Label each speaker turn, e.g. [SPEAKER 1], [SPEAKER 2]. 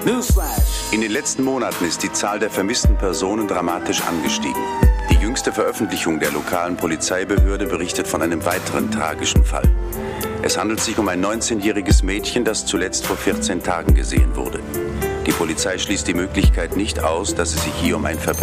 [SPEAKER 1] Newsflash.
[SPEAKER 2] In den letzten Monaten ist die Zahl der vermissten Personen dramatisch angestiegen. Die jüngste Veröffentlichung der lokalen Polizeibehörde berichtet von einem weiteren tragischen Fall. Es handelt sich um ein 19-jähriges Mädchen, das zuletzt vor 14 Tagen gesehen wurde. Die Polizei schließt die Möglichkeit nicht aus, dass es sich hier um ein Verbrechen